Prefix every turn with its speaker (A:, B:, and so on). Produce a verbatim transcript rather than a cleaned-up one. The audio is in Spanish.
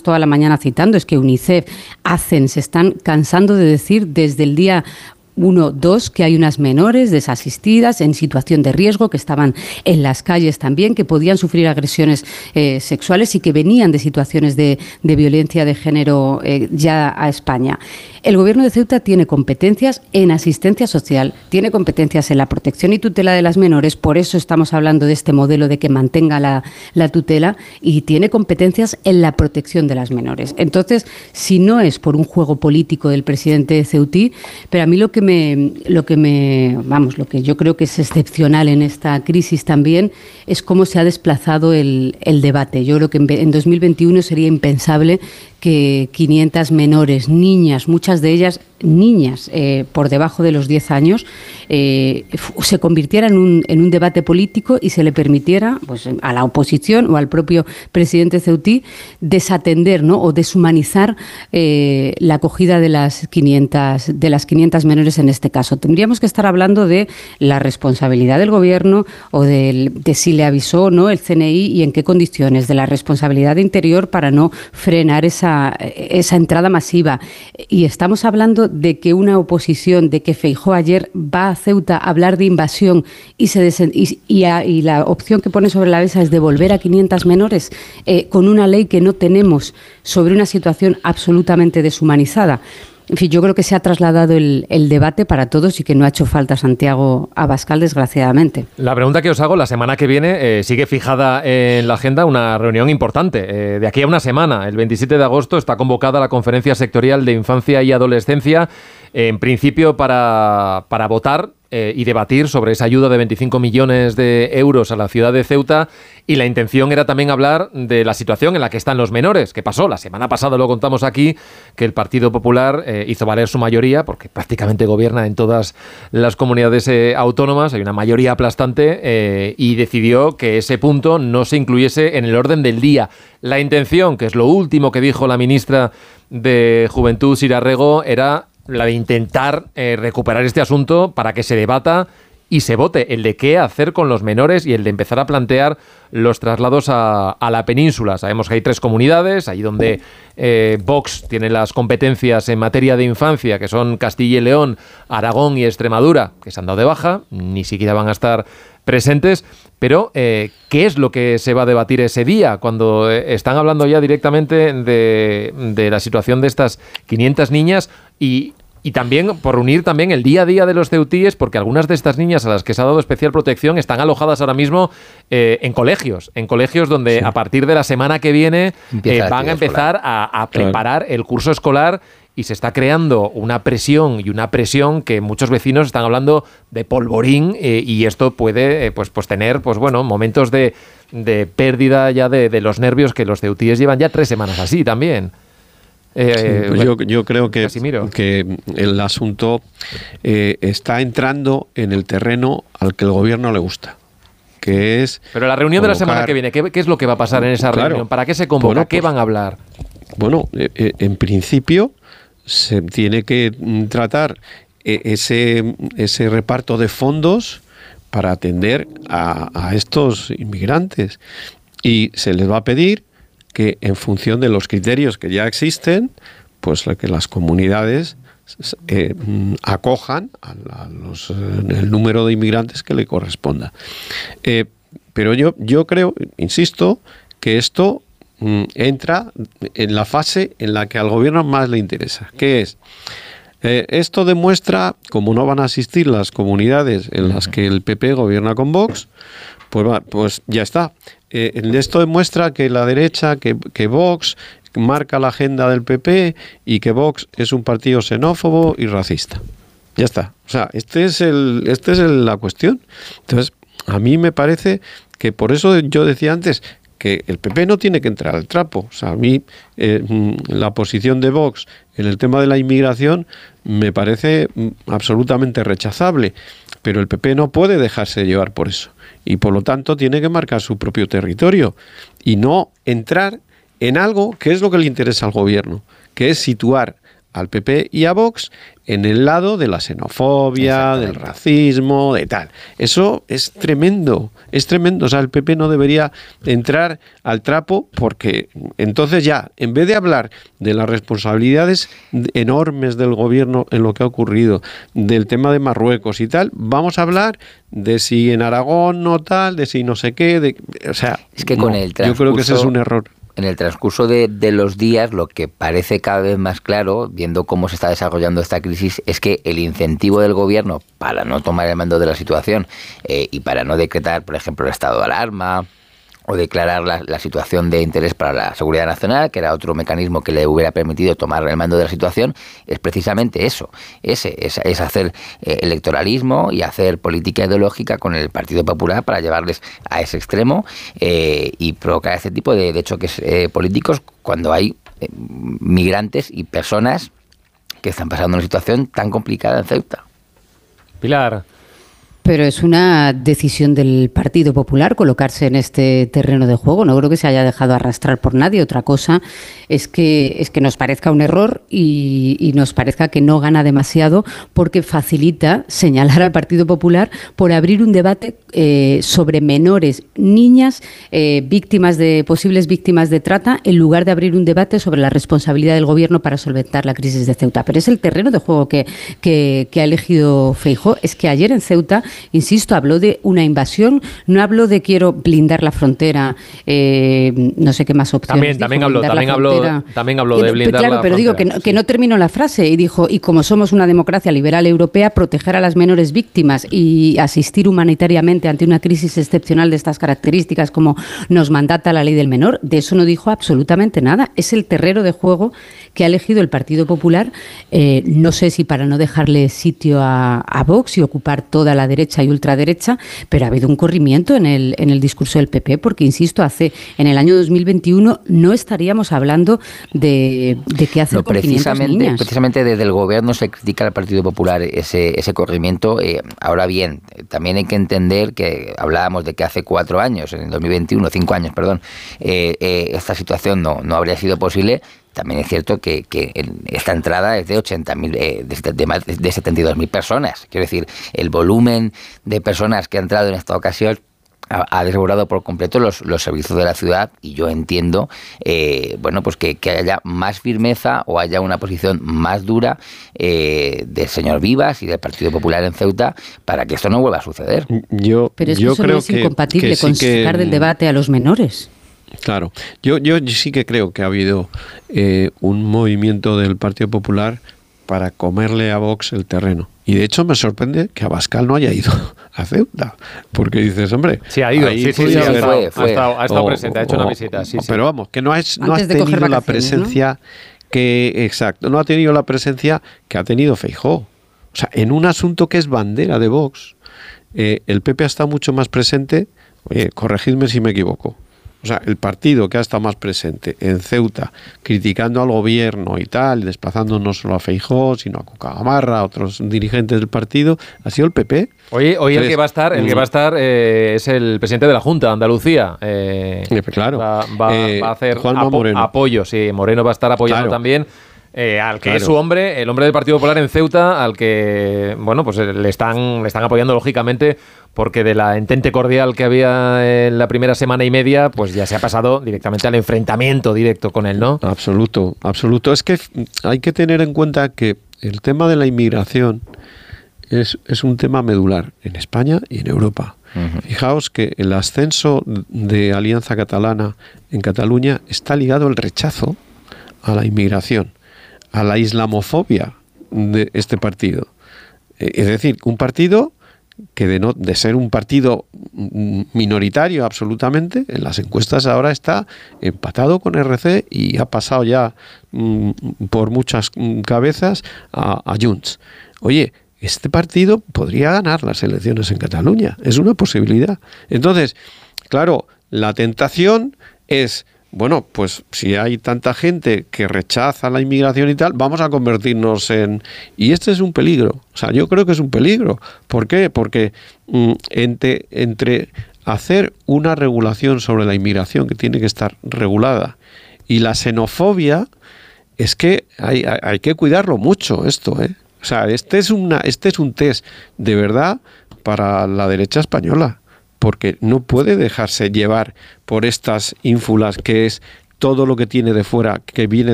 A: toda la mañana citando, es que UNICEF, hacen, se están cansando de decir desde el día Uno, dos, que hay unas menores desasistidas en situación de riesgo que estaban en las calles también, que podían sufrir agresiones eh, sexuales y que venían de situaciones de, de violencia de género eh, ya a España. El Gobierno de Ceuta tiene competencias en asistencia social, tiene competencias en la protección y tutela de las menores, por eso estamos hablando de este modelo de que mantenga la, la tutela, y tiene competencias en la protección de las menores. Entonces, si no es por un juego político del presidente ceutí, pero a mí lo que me, lo que me, vamos, lo que yo creo que es excepcional en esta crisis también es cómo se ha desplazado el, el debate. Yo creo que en, en dos mil veintiuno sería impensable que quinientas menores, niñas, muchas de ellas niñas eh, por debajo de los diez años, eh, se convirtiera en un, en un debate político y se le permitiera, pues, a la oposición o al propio presidente ceutí desatender, ¿no?, o deshumanizar eh, la acogida de las quinientas, de las quinientas menores en este caso. Tendríamos que estar hablando de la responsabilidad del Gobierno o del, de si le avisó, ¿no?, el C N I y en qué condiciones, de la responsabilidad de Interior para no frenar esa, esa entrada masiva. Y estamos hablando de que una oposición, de que Feijóo ayer va a Ceuta a hablar de invasión y, se desen- y, y, a, y la opción que pone sobre la mesa es devolver a quinientas menores eh, con una ley que no tenemos sobre una situación absolutamente deshumanizada. En fin, yo creo que se ha trasladado el, el debate para todos y que no ha hecho falta Santiago Abascal, desgraciadamente.
B: La pregunta que os hago, la semana que viene eh, sigue fijada en la agenda una reunión importante. Eh, de aquí a una semana, el veintisiete de agosto, está convocada la Conferencia Sectorial de Infancia y Adolescencia, eh, en principio para, para votar eh, y debatir sobre esa ayuda de veinticinco millones de euros a la ciudad de Ceuta, y la intención era también hablar de la situación en la que están los menores. ¿Qué pasó? La semana pasada lo contamos aquí, que el Partido Popular eh, hizo valer su mayoría, porque prácticamente gobierna en todas las comunidades eh, autónomas, hay una mayoría aplastante, eh, y decidió que ese punto no se incluyese en el orden del día. La intención, que es lo último que dijo la ministra de Juventud, Sira Rego, era la de intentar eh, recuperar este asunto para que se debata y se vote, el de qué hacer con los menores y el de empezar a plantear los traslados a, a la península. Sabemos que hay tres comunidades, ahí donde eh, Vox tiene las competencias en materia de infancia, que son Castilla y León, Aragón y Extremadura, que se han dado de baja, ni siquiera van a estar presentes, pero eh, ¿qué es lo que se va a debatir ese día cuando eh, están hablando ya directamente de, de la situación de estas quinientas niñas y... Y también por unir también el día a día de los ceutíes, porque algunas de estas niñas a las que se ha dado especial protección están alojadas ahora mismo eh, en colegios, en colegios donde sí, a partir de la semana que viene eh, van a empezar a, a preparar el curso escolar, y se está creando una presión y una presión que muchos vecinos están hablando de polvorín, eh, y esto puede eh, pues, pues tener pues bueno momentos de, de pérdida ya de, de los nervios, que los ceutíes llevan ya tres semanas así también.
C: Eh, sí, pues bueno, yo, yo creo que, que el asunto eh, está entrando en el terreno al que el gobierno le gusta, que es...
B: Pero la reunión convocar... de la semana que viene, ¿qué, qué es lo que va a pasar en esa claro, reunión? ¿Para qué se convoca? Bueno, ¿Qué pues, van a hablar?
C: Bueno, eh, eh, en principio se tiene que tratar eh, ese, ese reparto de fondos para atender a, a estos inmigrantes, y se les va a pedir que en función de los criterios que ya existen, pues que las comunidades eh, acojan a, a los, el número de inmigrantes que le corresponda. Eh, pero yo, yo creo, insisto, que esto mm, entra en la fase en la que al gobierno más le interesa, que es, eh, esto demuestra, como no van a asistir las comunidades en las que el P P gobierna con Vox, pues, va, pues ya está. Eh, esto demuestra que la derecha, que, que Vox marca la agenda del P P y que Vox es un partido xenófobo y racista. Ya está. O sea, este es el, este es el, la cuestión. Entonces, a mí me parece que por eso yo decía antes que el P P no tiene que entrar al trapo. O sea, a mí eh, la posición de Vox en el tema de la inmigración me parece absolutamente rechazable, pero el P P no puede dejarse llevar por eso. Y por lo tanto tiene que marcar su propio territorio y no entrar en algo que es lo que le interesa al gobierno, que es situar al P P y a Vox en el lado de la xenofobia, del racismo, de tal. Eso es tremendo, es tremendo. O sea, el P P no debería entrar al trapo porque entonces ya, en vez de hablar de las responsabilidades enormes del gobierno en lo que ha ocurrido, del tema de Marruecos y tal, vamos a hablar de si en Aragón no tal, de si no sé qué, de, o sea,
D: es que
C: no,
D: con el
C: yo creo que ese es un error.
D: En el transcurso de, de los días, lo que parece cada vez más claro, viendo cómo se está desarrollando esta crisis, es que el incentivo del gobierno para no tomar el mando de la situación eh, y para no decretar, por ejemplo, el estado de alarma o declarar la, la situación de interés para la seguridad nacional, que era otro mecanismo que le hubiera permitido tomar el mando de la situación, es precisamente eso, ese, es, es hacer eh, electoralismo y hacer política ideológica con el Partido Popular para llevarles a ese extremo eh, y provocar ese tipo de, de choques eh, políticos cuando hay eh, migrantes y personas que están pasando una situación tan complicada en Ceuta.
B: Pilar.
A: Pero es una decisión del Partido Popular colocarse en este terreno de juego. No creo que se haya dejado arrastrar por nadie. Otra cosa es que, es que nos parezca un error y, y nos parezca que no gana demasiado porque facilita señalar al Partido Popular por abrir un debate eh, sobre menores, niñas, eh, víctimas de posibles víctimas de trata, en lugar de abrir un debate sobre la responsabilidad del Gobierno para solventar la crisis de Ceuta. Pero es el terreno de juego que, que, que ha elegido Feijóo. Es que ayer en Ceuta, insisto, habló de una invasión, no habló de quiero blindar la frontera, eh, no sé qué más opciones.
B: También, también
A: dijo,
B: habló, también habló, también habló de blindar
A: claro,
B: la
A: pero
B: frontera.
A: digo que no,
B: sí.
A: que no terminó la frase y dijo, y como somos una democracia liberal europea, proteger a las menores víctimas y asistir humanitariamente ante una crisis excepcional de estas características como nos mandata la ley del menor, de eso no dijo absolutamente nada. Es el terreno de juego que ha elegido el Partido Popular, eh, no sé si para no dejarle sitio a, a Vox y ocupar toda la derecha y ultraderecha, pero ha habido un corrimiento en el, en el discurso del P P, porque, insisto, hace en el año dos mil veintiuno no estaríamos hablando de, de qué hacer
D: no,
A: con
D: precisamente,
A: quinientas niñas.
D: Precisamente desde el Gobierno se critica al Partido Popular ese, ese corrimiento. Eh, ahora bien, también hay que entender que hablábamos de que hace cuatro años, en el dos mil veintiuno, cinco años, perdón, eh, eh, esta situación no, no habría sido posible. También es cierto que, que esta entrada es de ochenta mil, eh, de, de más de setenta y dos mil personas. Quiero decir, el volumen de personas que ha entrado en esta ocasión ha, ha desbordado por completo los, los servicios de la ciudad y yo entiendo, eh, bueno, pues que, que haya más firmeza o haya una posición más dura eh, del señor Vivas y del Partido Popular en Ceuta para que esto no vuelva a suceder.
C: Yo,
A: Pero es que
C: yo
A: eso
C: creo
A: no es
C: que,
A: incompatible
C: que sí
A: con
C: que,
A: sacar del debate a los menores.
C: Claro, yo, yo sí que creo que ha habido eh, un movimiento del Partido Popular para comerle a Vox el terreno. Y de hecho me sorprende que Abascal no haya ido a Ceuta, porque dices, hombre...
B: Sí, ha ido, sí, sí, sí,
C: haber,
D: fue, fue.
B: ha estado, ha estado
C: o,
B: presente, ha hecho
C: o,
B: una visita, sí, sí.
C: Pero vamos, que no, es, no
A: Antes
C: ha
A: de coger
C: tenido la
A: vacaciones,
C: presencia ¿no? que... Exacto, no ha tenido la presencia que ha tenido Feijóo. O sea, en un asunto que es bandera de Vox, eh, el P P ha estado mucho más presente, oye, corregidme si me equivoco. O sea, el partido que ha estado más presente en Ceuta, criticando al gobierno y tal, desplazando no solo a Feijóo, sino a Cuca Gamarra, a otros dirigentes del partido, ha sido el P P.
B: Hoy, hoy
C: Entonces,
B: el que va a estar, el que va a estar eh, es el presidente de la Junta de Andalucía. Eh,
C: claro.
B: Va, va,
C: eh,
B: va a hacer
C: Juanma
B: apo
C: Moreno.
B: apoyo, sí. Moreno va a estar apoyando
C: Claro.
B: también. Eh, al que
C: Claro.
B: es su hombre, el hombre del Partido Popular en Ceuta, al que, bueno, pues le están, le están apoyando lógicamente, porque de la entente cordial que había en la primera semana y media, pues ya se ha pasado directamente al enfrentamiento directo con él, ¿no?
C: Absoluto, absoluto. Es que hay que tener en cuenta que el tema de la inmigración es, es un tema medular en España y en Europa. Uh-huh. Fijaos que el ascenso de Alianza Catalana en Cataluña está ligado al rechazo a la inmigración, a la islamofobia de este partido. Es decir, un partido que de, no, de ser un partido minoritario absolutamente, en las encuestas ahora está empatado con R C y ha pasado ya mm, por muchas cabezas a, a Junts. Oye, este partido podría ganar las elecciones en Cataluña, es una posibilidad. Entonces, claro, la tentación es... Bueno, pues si hay tanta gente que rechaza la inmigración y tal, vamos a convertirnos en... Y este es un peligro. O sea, yo creo que es un peligro. ¿Por qué? Porque mm, entre, entre hacer una regulación sobre la inmigración que tiene que estar regulada y la xenofobia, es que hay, hay, hay que cuidarlo mucho esto, ¿eh? O sea, este es, una, este es un test de verdad para la derecha española, porque no puede dejarse llevar por estas ínfulas que es todo lo que tiene de fuera, que viene